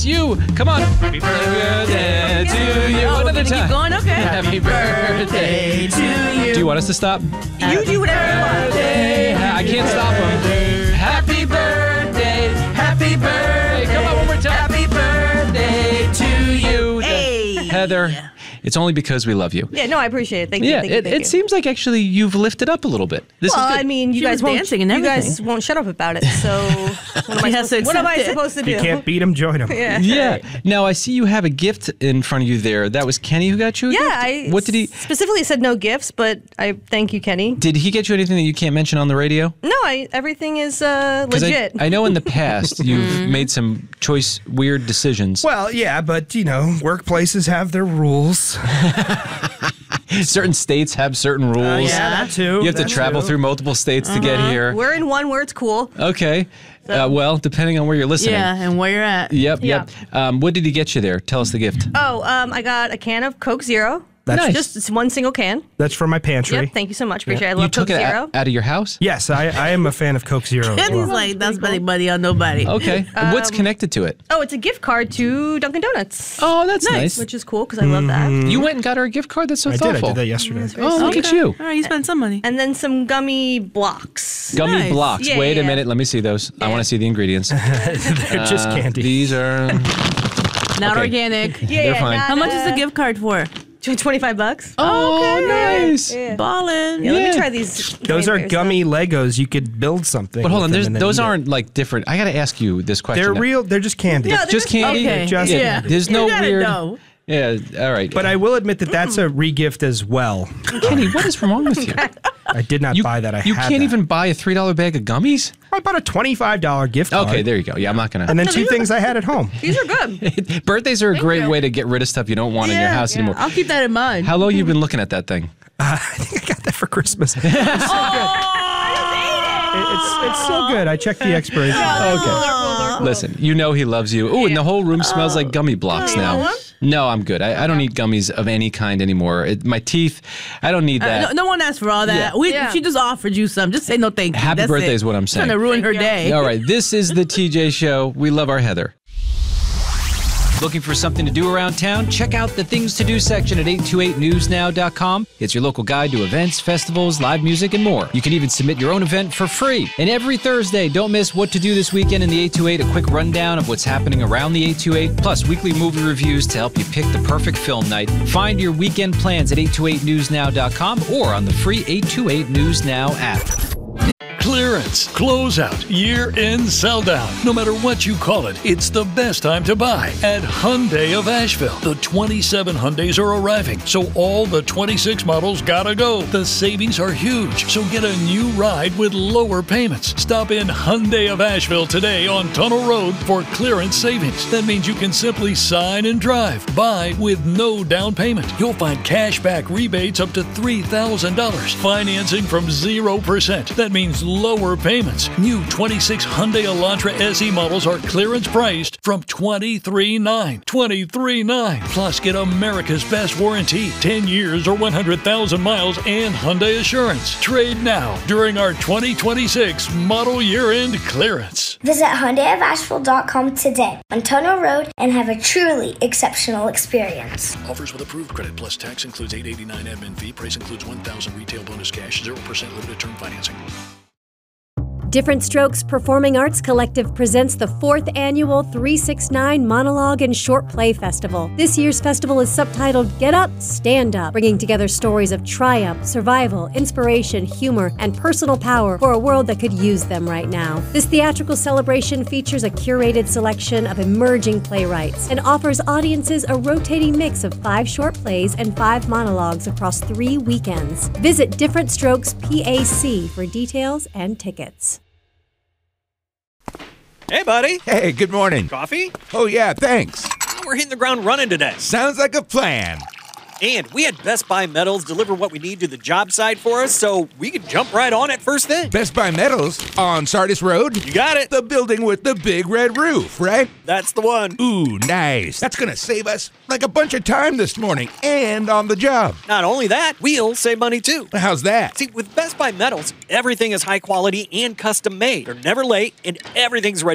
It's you. Come on. Happy birthday to you. Oh, One at a time. keep going? Okay. Happy birthday to you. Do you want us to stop? You do whatever you want. I can't stop him. Happy birthday. Happy birthday. Come on, one more time. Happy birthday to you. Hey. Heather. It's only because we love you. Yeah, no, I appreciate it. Thank you. Yeah, Thank you, thank it you. seems like actually you've lifted up a little bit. This Well, is good. I mean, you She guys was won't dancing and you everything. guys won't shut up about it. So what am I supposed to do? You can't beat them, join them. Yeah. Yeah. Now I see you have a gift in front of you there. That was Kenny who got you a Yeah, gift? What did he? specifically said no gifts, but I thank you, Kenny. Did he get you anything that you can't mention on the radio? No, everything is 'Cause legit. I know in the past you've made some weird decisions. Well, yeah, but, you know, workplaces have their rules. Certain states have certain rules. Yeah, that too. You have to that travel too. through multiple states to get here. We're in one where it's cool. Okay. Well, depending on where you're listening. Yeah, and where you're at. Yep. Yeah. What did he get you there? Tell us the gift. Oh, I got a can of Coke Zero. That's Nice. Just it's one single can. That's from my pantry. Yep, thank you so much. Appreciate it. I You love took Coke it Zero. out of your house? Yes, I am a fan of Coke Zero. as And he's well. like, that's buddy on nobody. Okay. What's connected to it? Oh, it's a gift card to Dunkin' Donuts. Oh, that's nice. Which is cool because I love that. You went and got her a gift card? That's so I thoughtful. did that yesterday. Oh, look at Okay. you. All right, you spent some money. And then some gummy blocks. Gummy Nice. blocks. Yeah, Wait a yeah. minute. Let me see those. I want to see the ingredients. They're just candy. These are... Not Okay. organic. They're fine. How much is the gift card for? $25. Oh, nice. Yeah. Ballin'. Yeah, let Yeah. me try these. Those are flavors, gummy Legos. You could build something. But hold on, with them and then those eat it. aren't like different. I got to ask you this question. They're now. real. They're just candy. No, they're Just candy? Okay. Just- yeah. There's You no gotta weird... know. Yeah, all right. But I will admit that that's a regift as well. Kenny, what is wrong with you? I did not buy that. You had can't that. even buy a $3 bag of gummies? I bought a $25 gift card. Okay, there you go. Yeah, I'm not going And to... then two things I had at home. These are good. Birthdays are a great you. way to get rid of stuff you don't want in your Yeah, house yeah. anymore. I'll keep that in mind. How long you been looking at that thing? I think I got that for Christmas. It's so good. It's so good. I checked the expiration. Okay. Listen, you know he loves you. Ooh, and the whole room smells like gummy blocks now. No, I'm good. I don't eat gummies of any kind anymore. My teeth, I don't need that. No one asked for all that. Yeah. She just offered you some. Just say no thank you. Happy That's birthday it. is what I'm saying. Trying to ruin her day. All right, this is the TJ Show. We love our Heather. Looking for something to do around town? Check out the Things to Do section at 828newsnow.com. It's your local guide to events, festivals, live music, and more. You can even submit your own event for free. And every Thursday, don't miss What to Do This Weekend in the 828, a quick rundown of what's happening around the 828, plus weekly movie reviews to help you pick the perfect film night. Find your weekend plans at 828newsnow.com or on the free 828 News Now app. Clearance, closeout, year-end sell-down. No matter what you call it, it's the best time to buy at Hyundai of Asheville. The 27 Hyundais are arriving, so all the 26 models gotta go. The savings are huge, so get a new ride with lower payments. Stop in Hyundai of Asheville today on Tunnel Road for clearance savings. That means you can simply sign and drive. Buy with no down payment. You'll find cashback rebates up to $3,000. Financing from 0%. That means lower payments. New 26 Hyundai Elantra SE models are clearance priced from $23,900. $23,900. Plus, get America's best warranty, 10 years or 100,000 miles, and Hyundai Assurance. Trade now during our 2026 model year-end clearance. Visit HyundaiofAsheville.com today on Tunnel Road and have a truly exceptional experience. Offers with approved credit plus tax includes $889 admin fee. Price includes $1,000 retail bonus cash, 0% limited term financing. Different Strokes Performing Arts Collective presents the 4th annual 369 Monologue and Short Play Festival. This year's festival is subtitled Get Up, Stand Up, bringing together stories of triumph, survival, inspiration, humor, and personal power for a world that could use them right now. This theatrical celebration features a curated selection of emerging playwrights and offers audiences a rotating mix of 5 short plays and 5 monologues across 3 weekends. Visit Different Strokes PAC for details and tickets. Hey, buddy. Hey, good morning. Coffee? Oh, yeah, thanks. We're hitting the ground running today. Sounds like a plan. And we had Best Buy Metals deliver what we need to the job site for us, so we could jump right on it first thing. Best Buy Metals on Sardis Road? You got it. The building with the big red roof, right? That's the one. Ooh, nice. That's gonna save us like a bunch of time this morning and on the job. Not only that, we'll save money too. How's that? See, with Best Buy Metals, everything is high quality and custom made. They're never late, and everything's ready